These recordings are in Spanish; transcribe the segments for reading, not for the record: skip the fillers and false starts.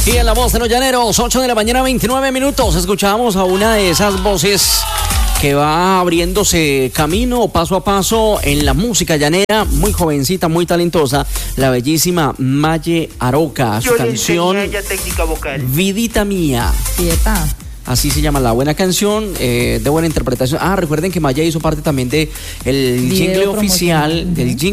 Y en la voz de los llaneros, 8 de la mañana, 29 minutos, escuchamos a una de esas voces que va abriéndose camino paso a paso en la música llanera, muy jovencita, muy talentosa, la bellísima Maye Aroca. Su canción Vidita Mía. Quieta. Así se llama la buena canción, de buena interpretación. Recuerden que Maya hizo parte también de el jingle oficial,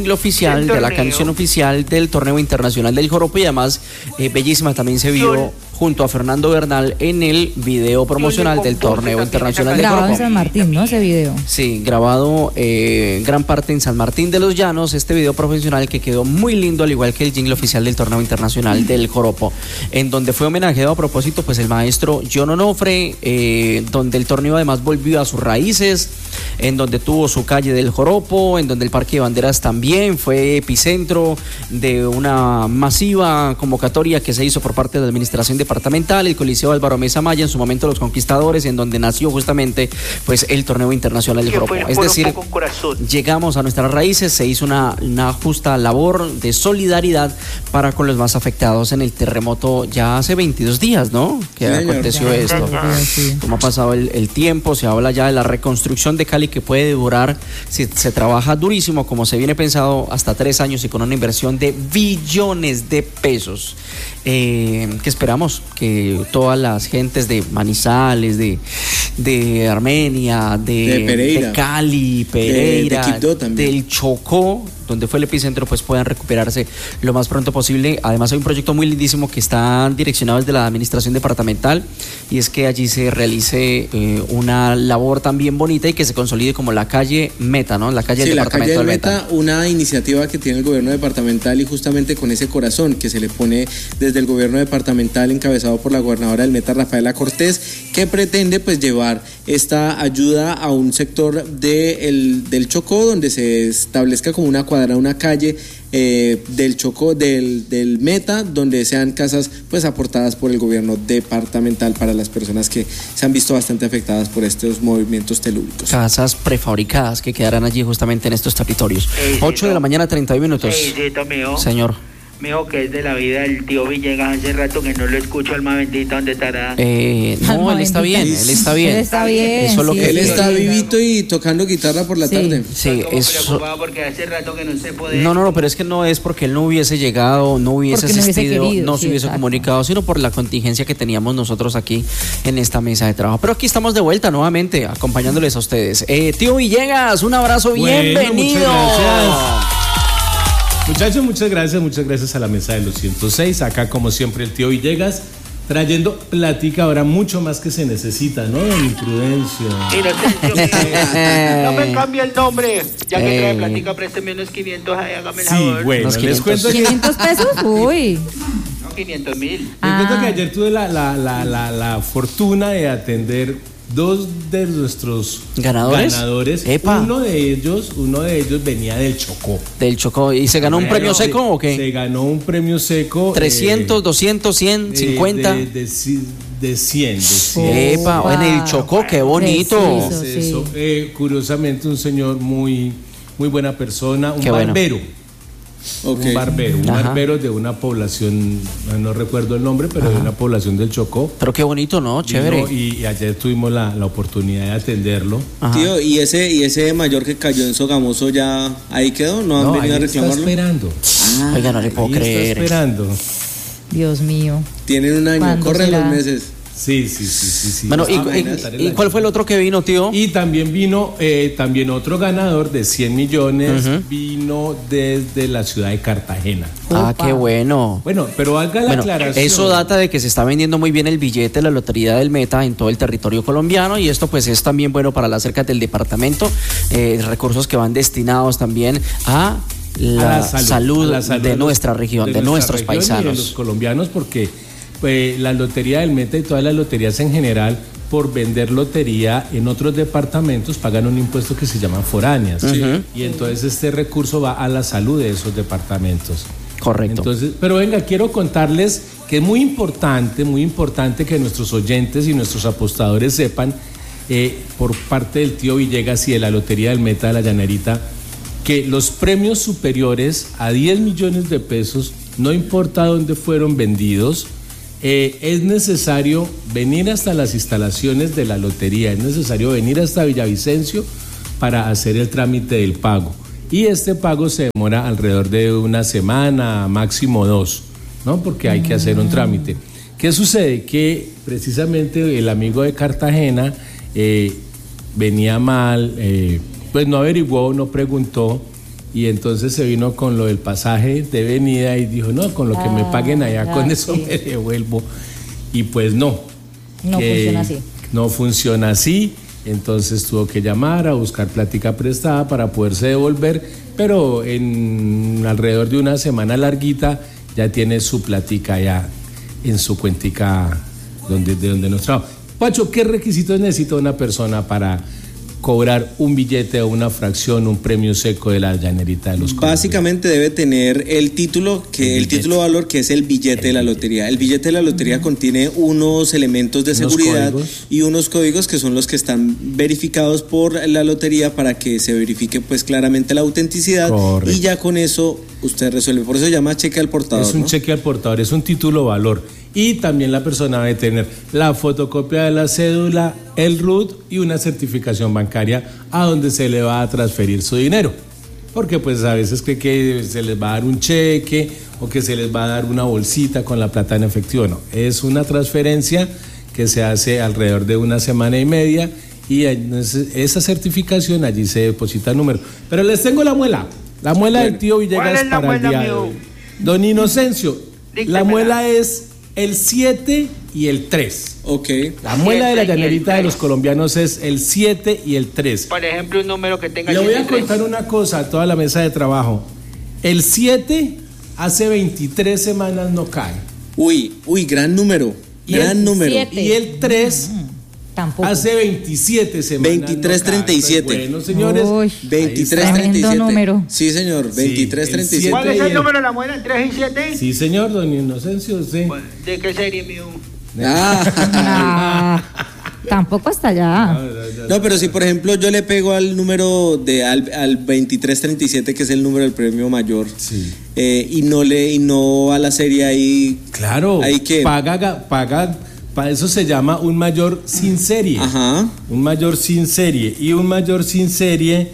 de la canción oficial del torneo internacional del Joropo, y además bellísima también se vio junto a Fernando Bernal en el video promocional del torneo internacional del Joropo. Grabado en San Martín, ¿no? Ese video. Sí, grabado gran parte en San Martín de los Llanos, este video profesional que quedó muy lindo, al igual que el jingle oficial del torneo internacional del Joropo, en donde fue homenajeado a propósito pues el maestro John Onofre, donde el torneo además volvió a sus raíces, en donde tuvo su calle del Joropo, en donde el Parque de Banderas también fue epicentro de una masiva convocatoria que se hizo por parte de la administración departamental, el Coliseo Álvaro Mesa Maya, en su momento Los Conquistadores, en donde nació justamente pues el torneo internacional del Joropo. Es decir, llegamos a nuestras raíces, se hizo una justa labor de solidaridad para con los más afectados en el terremoto ya hace 22 días, ¿no? Que aconteció esto. Sí. Como ha pasado el tiempo, se habla ya de la reconstrucción de Cali, que puede durar, si se trabaja durísimo, como se viene pensado, hasta 3 años y con una inversión de billones de pesos. Que esperamos que todas las gentes de Manizales, de Armenia, de Pereira, de Cali, Pereira, de Quibdó también, del Chocó, donde fue el epicentro, pues puedan recuperarse lo más pronto posible. Además hay un proyecto muy lindísimo que está direccionado desde la administración departamental, y es que allí se realice una labor también bonita y que se consolide como la calle Meta, ¿no? La calle del departamento del Meta. Una iniciativa que tiene el gobierno departamental, y justamente con ese corazón que se le pone desde el gobierno departamental encabezado por la gobernadora del Meta, Rafaela Cortés, que pretende pues llevar esta ayuda a un sector del Chocó, donde se establezca como una cuadra, una calle del Chocó, del Meta, donde sean casas pues aportadas por el gobierno departamental para las personas que se han visto bastante afectadas por estos movimientos telúricos. Casas prefabricadas que quedarán allí justamente en estos territorios. 8 de la mañana, 31 minutos. Señor. Mijo, que es de la vida del tío Villegas, hace rato que no lo escucho, alma bendita, ¿dónde estará? No, él está bien, él está bien. Él está bien. Eso es lo que él está vivito y tocando guitarra por la tarde. Sí, eso. Preocupado porque hace rato que no se puede. No, pero es que no es porque él no hubiese llegado, no hubiese asistido, no se hubiese comunicado, sino por la contingencia que teníamos nosotros aquí en esta mesa de trabajo. Pero aquí estamos de vuelta nuevamente, acompañándoles a ustedes. Tío Villegas, un abrazo, bienvenido. Muchachos, muchas gracias a la mesa de los 106. Acá, como siempre, el tío Villegas trayendo plática ahora mucho más que se necesita, ¿no? Imprudencio. No me cambie el nombre. Ya que trae plática, présteme unos 500 ahí, hágame el favor. Sí, bueno, les cuento que... ¿500 pesos? Uy. No, 500,000. Les cuento que ayer tuve la fortuna de atender 2 de nuestros ganadores. Epa. Uno de ellos venía del Chocó. Del Chocó. ¿Y se ganó un premio seco o qué? Se ganó un premio seco. 300, 200, 100, 50. De 100. Epa, wow. En el Chocó, qué bonito. Eso, curiosamente, un señor muy, muy buena persona, un barbero. Okay. Un barbero de una población, no recuerdo el nombre, pero de una población del Chocó. Pero qué bonito, ¿no? Chévere. Y ayer tuvimos la oportunidad de atenderlo. Ajá. Tío, ¿y ese mayor que cayó en Sogamoso ya ahí quedó? ¿No han venido a reclamarlo? Está esperando. Oiga, no le puedo creer. Está esperando. Dios mío. Tienen un año, corren los meses. Sí. Bueno, ¿y cuál fue el otro que vino, tío? Y también vino otro ganador de 100 millones, vino desde la ciudad de Cartagena. Qué bueno. Bueno, pero haga la aclaración. Eso data de que se está vendiendo muy bien el billete de la Lotería del Meta en todo el territorio colombiano, y esto pues es también bueno para las arcas del departamento, recursos que van destinados también a la salud de nuestra región, de nuestros paisanos. Y de los colombianos, porque la Lotería del Meta y todas las loterías en general, por vender lotería en otros departamentos, pagan un impuesto que se llama foráneas. Y entonces este recurso va a la salud de esos departamentos. Correcto. Entonces, pero venga, quiero contarles que es muy importante que nuestros oyentes y nuestros apostadores sepan, por parte del tío Villegas y de la Lotería del Meta de la Llanerita, que los premios superiores a 10 millones de pesos, no importa dónde fueron vendidos, es necesario venir hasta las instalaciones de la lotería, es necesario venir hasta Villavicencio para hacer el trámite del pago. Y este pago se demora alrededor de una semana, máximo 2, ¿no? Porque hay que hacer un trámite. ¿Qué sucede? Que precisamente el amigo de Cartagena venía mal, pues no averiguó, no preguntó, y entonces se vino con lo del pasaje de venida y dijo, no, con lo que me paguen allá, con eso me devuelvo. Y pues no. No funciona así. No funciona así. Entonces tuvo que llamar a buscar plática prestada para poderse devolver, pero en alrededor de una semana larguita ya tiene su plática ya en su cuentica de donde nos trabaja. Pacho, ¿qué requisitos necesita una persona para cobrar un billete o una fracción, un premio seco de la Llanerita de los Colombianos? Básicamente debe tener el título de valor, que es el billete de la lotería. El billete de la lotería contiene unos elementos de seguridad y unos códigos que son los que están verificados por la lotería para que se verifique pues claramente la autenticidad. Correcto. Y ya con eso usted resuelve. Por eso se llama cheque al portador. Es un cheque al portador, es un título valor. Y también la persona debe tener la fotocopia de la cédula, el RUT y una certificación bancaria a donde se le va a transferir su dinero. Porque pues a veces cree que se les va a dar un cheque o que se les va a dar una bolsita con la plata en efectivo. No, es una transferencia que se hace alrededor de una semana y media y esa certificación allí se deposita el número. Pero les tengo la muela del tío Villegas para el día de hoy. Don Inocencio, la muela es el 7 y el 3. Ok. La muela de la Llanerita de los Colombianos es el 7 y el 3. Por ejemplo, un número que tenga. Le voy a contar una cosa a toda la mesa de trabajo. El 7 hace 23 semanas no cae. Uy, gran número. Gran número. 7. Y el 3 tampoco. Hace 27 semanas. 23-37. Bueno, señores. 23-37. Número. Sí, señor. 23-37. ¿Cuál es el número de la muela? ¿El 3 y 7? Sí, señor, don Inocencio, sí. ¿De qué serie, mío? Tampoco hasta allá. No, pero si por ejemplo yo le pego al número al 2337, que es el número del premio mayor, sí. Y no a la serie ahí. Claro. Ahí que paga. Para eso se llama un mayor sin serie. Ajá. Un mayor sin serie. Y un mayor sin serie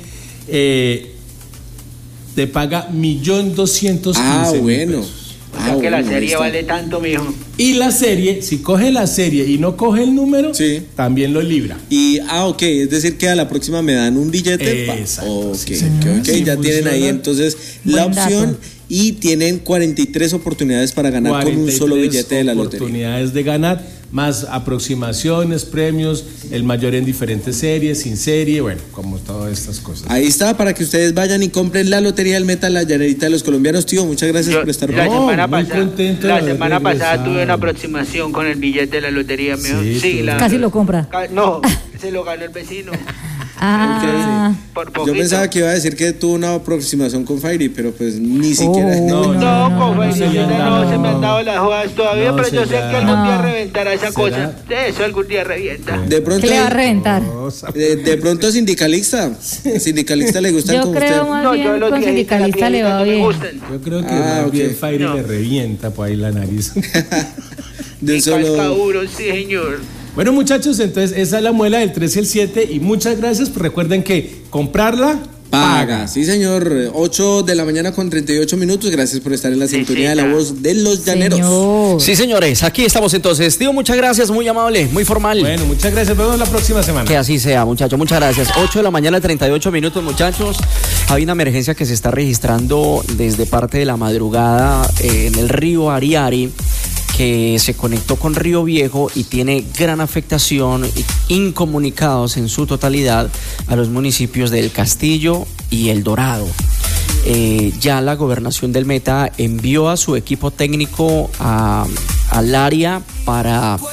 te paga 1.215.000 bueno. pesos. O sea que la serie vale tanto, mijo. Y la serie, si coge la serie y no coge el número, sí, también lo libra. Y, ok, es decir que a la próxima me dan un billete. Exacto. Ok, ya tienen ahí entonces la opción. Dato. Y tienen 43 oportunidades para ganar con un solo billete de la lotería. Oportunidades de ganar, más aproximaciones, premios, el mayor en diferentes series, sin serie, bueno, como todas estas cosas. Ahí está, para que ustedes vayan y compren la lotería del Meta, la Llanerita de los Colombianos. Tío, muchas gracias por estar La con semana pasada tuve una aproximación con el billete de la lotería, mijo. Sí, casi lo compra. No, se lo ganó el vecino. Por poquito. Yo pensaba que iba a decir que tuvo una aproximación con Fairy, pero pues ni siquiera. No, con Fairy no se me han dado las jodas todavía, pero yo sé que algún día reventará esa cosa. Eso algún día revienta. De pronto, ¿qué le va a reventar? De pronto sindicalista. Sindicalista le gustan como usted. Yo creo más bien con sindicalista le va bien. Yo creo que más bien Fairy le revienta por ahí la nariz. De solo. Sí, señor. Bueno, muchachos, entonces esa es la muela del 3 y el 7 y muchas gracias. Recuerden que comprarla paga. Sí, señor. 8 de la mañana con 38 minutos. Gracias por estar en la sintonía de la voz de los llaneros. Señor. Sí, señores, aquí estamos entonces. Tío, muchas gracias, muy amable, muy formal. Bueno, muchas gracias. Nos vemos la próxima semana. Que así sea, muchachos. Muchas gracias. 8 de la mañana, 38 minutos, muchachos. Hay una emergencia que se está registrando desde parte de la madrugada en el río Ariari, que se conectó con Río Viejo y tiene gran afectación, incomunicados en su totalidad a los municipios del Castillo y El Dorado. Ya la gobernación del Meta envió a su equipo técnico al área para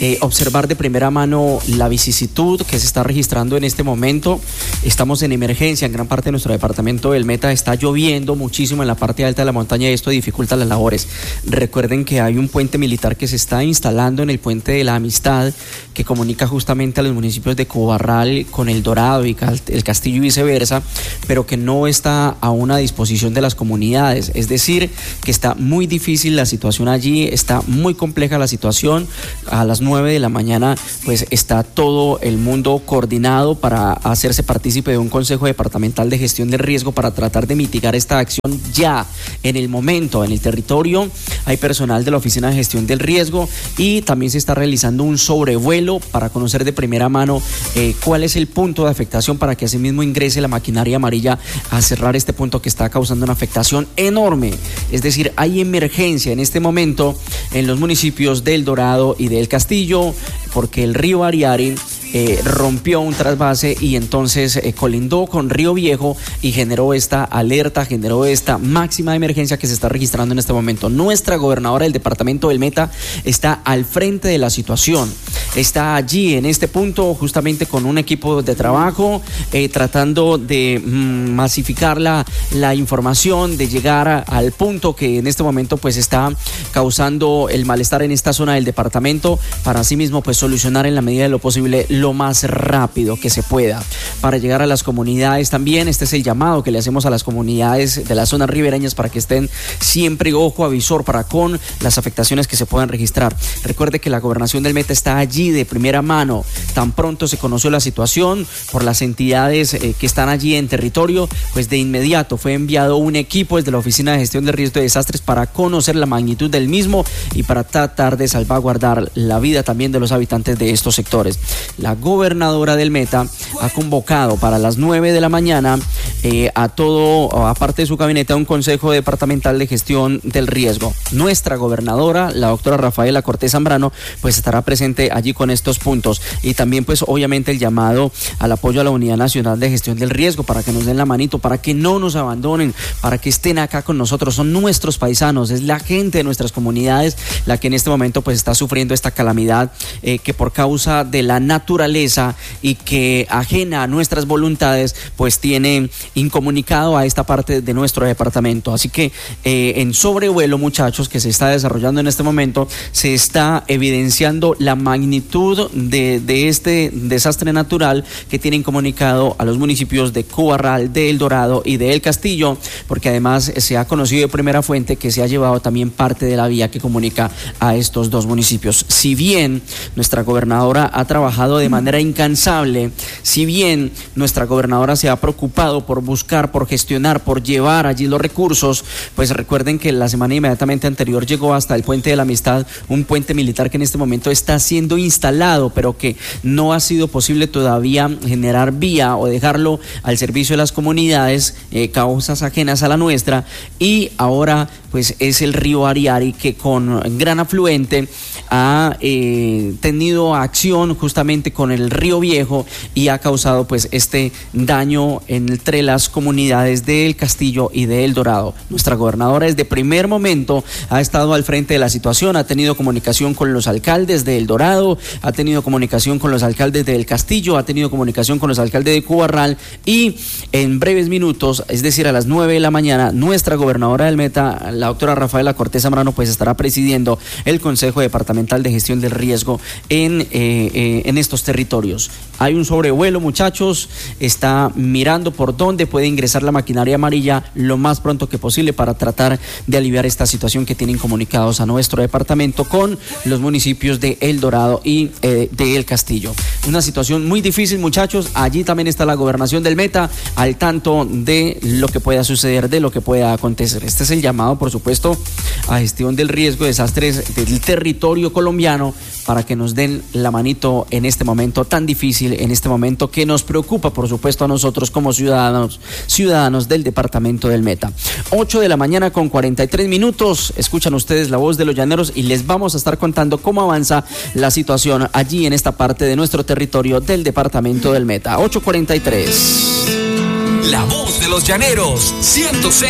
observar de primera mano la vicisitud que se está registrando en este momento. Estamos en emergencia en gran parte de nuestro departamento del Meta, está lloviendo muchísimo en la parte alta de la montaña y esto dificulta las labores. Recuerden que hay un puente militar que se está instalando en el puente de la Amistad que comunica justamente a los municipios de Cobarral con El Dorado y El Castillo y viceversa, pero que no está aún a disposición de las comunidades, es decir, que está muy difícil la situación allí, está muy compleja la situación. A las 9 de la mañana pues está todo el mundo coordinado para hacerse partícipe de un Consejo Departamental de Gestión del Riesgo para tratar de mitigar esta acción ya en el momento, en el territorio. Hay personal de la Oficina de Gestión del Riesgo y también se está realizando un sobrevuelo para conocer de primera mano cuál es el punto de afectación para que asimismo ingrese la maquinaria amarilla a cerrar este punto que está causando una afectación enorme. Es decir, hay emergencia en este momento en los municipios de El Dorado y de El Castillo porque el río Ariari rompió un trasvase y entonces colindó con Río Viejo y generó esta alerta, generó esta máxima emergencia que se está registrando en este momento. Nuestra gobernadora del departamento del Meta está al frente de la situación, está allí en este punto justamente con un equipo de trabajo tratando de masificar la información, de llegar al punto que en este momento pues está causando el malestar en esta zona del departamento para asimismo pues solucionar en la medida de lo posible lo más rápido que se pueda para llegar a las comunidades también. Este es el llamado que le hacemos a las comunidades de las zonas ribereñas para que estén siempre ojo avisor para con las afectaciones que se puedan registrar. Recuerde que la gobernación del Meta está allí de primera mano. Tan pronto se conoció la situación por las entidades que están allí en territorio, pues de inmediato fue enviado un equipo desde la Oficina de Gestión de Riesgo de Desastres para conocer la magnitud del mismo y para tratar de salvaguardar la vida también de los habitantes de estos sectores. La gobernadora del Meta ha convocado para las 9 de la mañana aparte de su gabinete, a un Consejo Departamental de Gestión del Riesgo. Nuestra gobernadora, la doctora Rafaela Cortés Zambrano, pues estará presente allí con estos puntos y también pues obviamente el llamado al apoyo a la Unidad Nacional de Gestión del Riesgo para que nos den la manito, para que no nos abandonen, para que estén acá con nosotros. Son nuestros paisanos, es la gente de nuestras comunidades la que en este momento pues está sufriendo esta calamidad que por causa de la naturaleza y que ajena a nuestras voluntades pues tiene incomunicado a esta parte de nuestro departamento. Así que en sobrevuelo, muchachos, que se está desarrollando en este momento, se está evidenciando la magnitud de este desastre natural que tienen comunicado a los municipios de Cobarral, de El Dorado y de El Castillo, porque además se ha conocido de primera fuente que se ha llevado también parte de la vía que comunica a estos dos municipios. Si bien nuestra gobernadora ha trabajado de manera incansable, si bien nuestra gobernadora se ha preocupado por buscar, por gestionar, por llevar allí los recursos, pues recuerden que la semana inmediatamente anterior llegó hasta el Puente de la Amistad, un puente militar que en este momento está siendo instalado, pero que no ha sido posible todavía generar vía o dejarlo al servicio de las comunidades, causas ajenas a la nuestra, y ahora pues es el río Ariari que con gran afluente ha tenido acción justamente con el Río Viejo y ha causado pues este daño entre las comunidades de El Castillo y de El Dorado. Nuestra gobernadora desde primer momento ha estado al frente de la situación, ha tenido comunicación con los alcaldes de El Dorado, ha tenido comunicación con los alcaldes de El Castillo, ha tenido comunicación con los alcaldes de Cobarral y en breves minutos, es decir a las 9 de la mañana, nuestra gobernadora del Meta, la doctora Rafaela Cortés Zambrano, pues estará presidiendo el Consejo Departamental de Gestión del Riesgo en estos territorios. Hay un sobrevuelo, muchachos, está mirando por dónde puede ingresar la maquinaria amarilla lo más pronto que posible para tratar de aliviar esta situación que tienen comunicados a nuestro departamento con los municipios de El Dorado y de El Castillo. Una situación muy difícil, muchachos. Allí también está la gobernación del Meta al tanto de lo que pueda suceder, de lo que pueda acontecer. Este es el llamado, por supuesto, a gestión del riesgo de desastres del territorio colombiano para que nos den la manito en este momento tan difícil, en este momento que nos preocupa, por supuesto, a nosotros como ciudadanos del departamento del Meta. 8 de la mañana con 43 minutos. Escuchan ustedes la voz de los llaneros y les vamos a estar contando cómo avanza la situación allí en esta parte de nuestro territorio del departamento del Meta. 8:43. La voz de los llaneros, 106.